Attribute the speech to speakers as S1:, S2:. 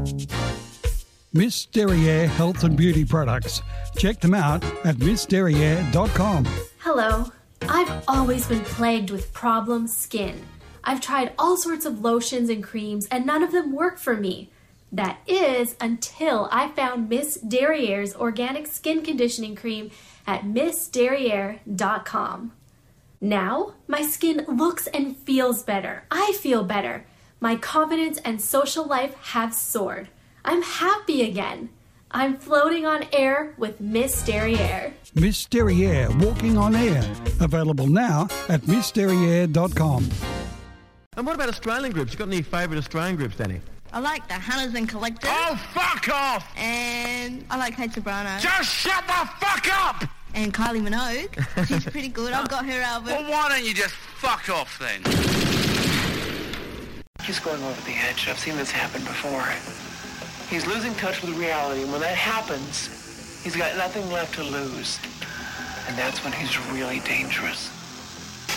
S1: Miss Derriere Health and Beauty Products. Check them out at missderriere.com.
S2: Hello. I've always been plagued with problem skin. I've tried all sorts of lotions and creams and none of them work for me. That is until I found Miss Derriere's organic skin conditioning cream at missderriere.com. Now, my skin looks and feels better. I feel better. My confidence and social life have soared. I'm happy again. I'm floating on air with Miss Derriere.
S1: Miss Derriere Walking on Air. Available now at missderriere.com.
S3: And what about Australian groups? You got any favourite Australian groups, Danny?
S4: I like the Hunters and Collectors.
S5: Oh, fuck off!
S4: And I like Kate Sobrano.
S5: Just shut the fuck up!
S4: And Kylie Minogue. She's pretty good. I've got her album.
S5: Well, why don't you just fuck off then?
S6: He's going over the edge. I've seen this happen before. He's losing touch with reality, and when that happens, he's got nothing left to lose. And that's when he's really dangerous.